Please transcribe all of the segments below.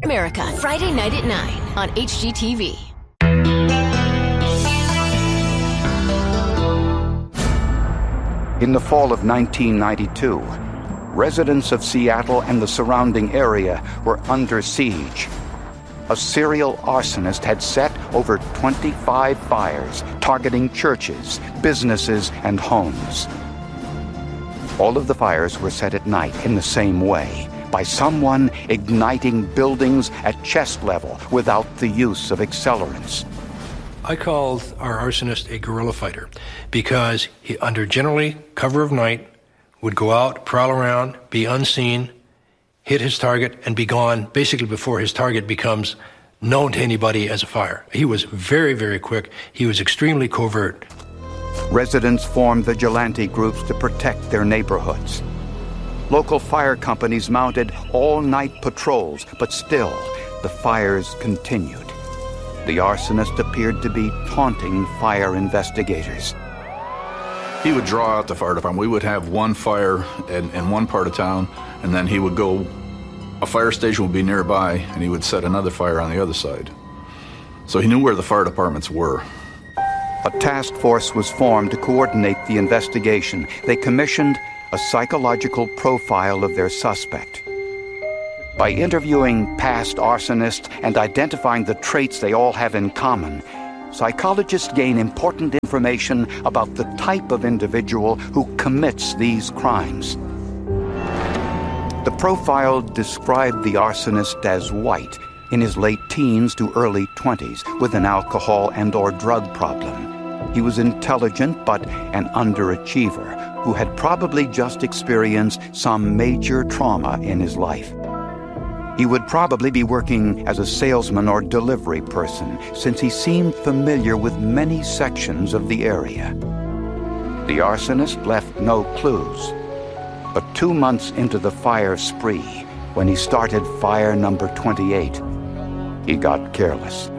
America, Friday night at 9 on HGTV. In the fall of 1992, residents of Seattle and the surrounding area were under siege. A serial arsonist had set over 25 fires, targeting churches, businesses, and homes. All of the fires were set at night in the same way, by someone igniting buildings at chest level without the use of accelerants. I called our arsonist a guerrilla fighter because he, under generally cover of night, would go out, prowl around, be unseen, hit his target, and be gone basically before his target becomes known to anybody as a fire. He was very, very quick. He was extremely covert. Residents formed vigilante groups to protect their neighborhoods. Local fire companies mounted all-night patrols, but still, the fires continued. The arsonist appeared to be taunting fire investigators. He would draw out the fire department. We would have one fire in one part of town, and then he would go, a fire station would be nearby, and he would set another fire on the other side. So he knew where the fire departments were. A task force was formed to coordinate the investigation. They commissioned a psychological profile of their suspect. By interviewing past arsonists and identifying the traits they all have in common, psychologists gain important information about the type of individual who commits these crimes. The profile described the arsonist as white, in his late teens to early 20s, with an alcohol and/or drug problem. He was intelligent but an underachiever who had probably just experienced some major trauma in his life. He would probably be working as a salesman or delivery person, since he seemed familiar with many sections of the area. The arsonist left no clues. But 2 months into the fire spree, when he started fire number 28, he got careless.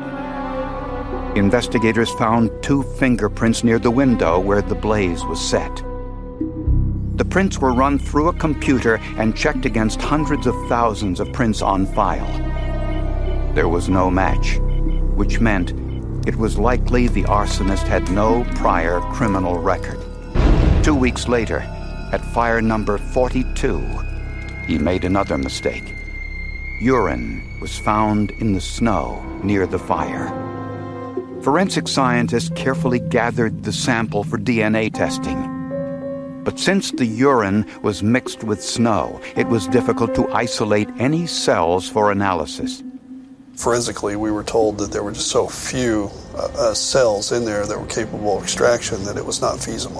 Investigators found 2 fingerprints near the window where the blaze was set. The prints were run through a computer and checked against hundreds of thousands of prints on file. There was no match, which meant it was likely the arsonist had no prior criminal record. 2 weeks later, at fire number 42, he made another mistake. Urine was found in the snow near the fire. Forensic scientists carefully gathered the sample for DNA testing. But since the urine was mixed with snow, it was difficult to isolate any cells for analysis. Forensically, we were told that there were just so few cells in there that were capable of extraction that it was not feasible.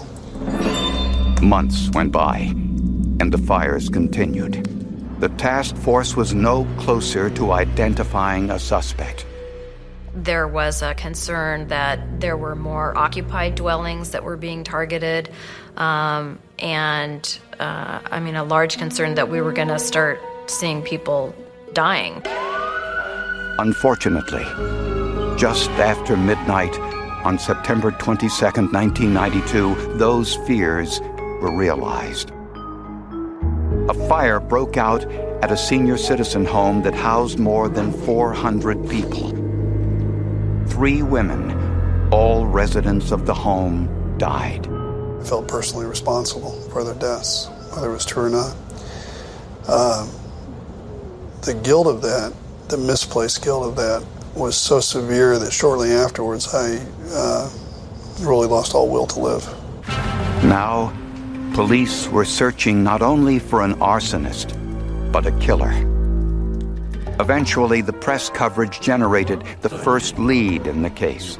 Months went by, and the fires continued. The task force was no closer to identifying a suspect. There was a concern that there were more occupied dwellings that were being targeted, a large concern that we were going to start seeing people dying. Unfortunately, just after midnight on September 22nd, 1992, those fears were realized. A fire broke out at a senior citizen home that housed more than 400 people. 3 women, all residents of the home, died. I felt personally responsible for their deaths, whether it was true or not. The guilt of that, the misplaced guilt of that, was so severe that shortly afterwards I really lost all will to live. Now, police were searching not only for an arsonist, but a killer. Eventually, the press coverage generated the first lead in the case.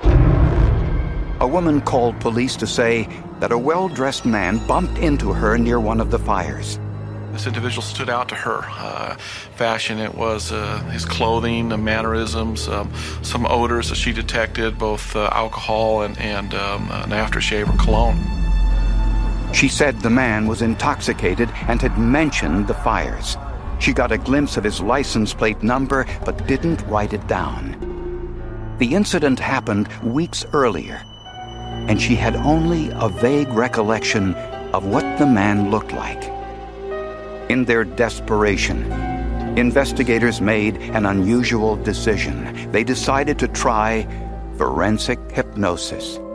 A woman called police to say that a well-dressed man bumped into her near one of the fires. This individual stood out to her. Fashion, it was his clothing, the mannerisms, some odors that she detected, both alcohol and an aftershave or cologne. She said the man was intoxicated and had mentioned the fires. She got a glimpse of his license plate number, but didn't write it down. The incident happened weeks earlier, and she had only a vague recollection of what the man looked like. In their desperation, investigators made an unusual decision. They decided to try forensic hypnosis.